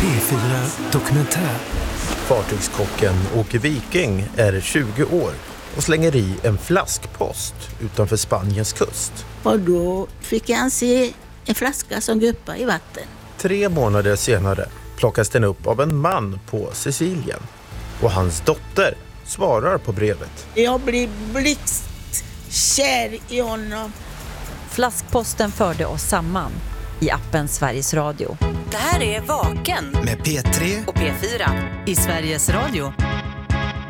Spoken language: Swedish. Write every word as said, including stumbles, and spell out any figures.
P fyra Dokumentär. Fartygskocken Åke Viking är tjugo år och slänger i en flaskpost utanför Spaniens kust. Och då fick han se en flaska som guppar i vatten. Tre månader senare plockas den upp av en man på Sicilien. Och hans dotter svarar på brevet. Jag blir blixtkär i honom. Flaskposten förde oss samman i appen Sveriges Radio. Det här är Vaken Med P tre och P fyra i Sveriges Radio.